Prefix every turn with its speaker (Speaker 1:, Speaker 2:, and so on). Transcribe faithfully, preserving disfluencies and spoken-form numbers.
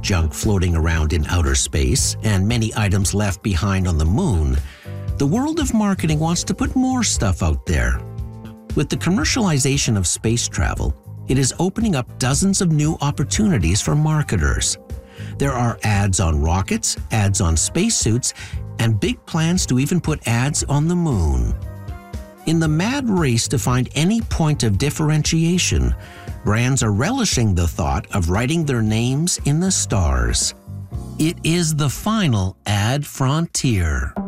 Speaker 1: junk floating around in outer space and many items left behind on the moon, the world of marketing wants to put more stuff out there. With the commercialization of space travel, it is opening up dozens of new opportunities for marketers. There are ads on rockets, ads on spacesuits, and big plans to even put ads on the moon. In the mad race to find any point of differentiation, brands are relishing the thought of writing their names in the stars. It is the final ad frontier.